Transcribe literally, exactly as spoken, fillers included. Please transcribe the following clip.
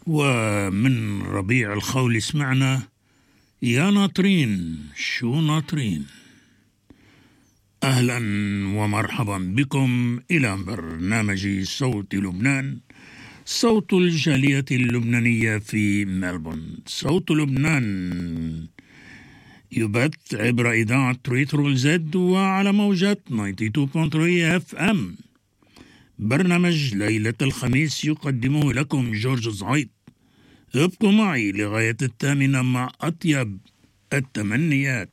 ومن ربيع الخول سمعنا يا ناطرين شو ناطرين. أهلا ومرحبا بكم إلى برنامج صوت لبنان، صوت الجالية اللبنانية في ملبورن. صوت لبنان يبث عبر إذاعة ريترول زد وعلى موجات تسعة وتسعين فاصلة ثلاثة اف ام. برنامج ليلة الخميس يقدمه لكم جورج زعيط. ابقوا معي لغاية الثامنة مع أطيب التمنيات.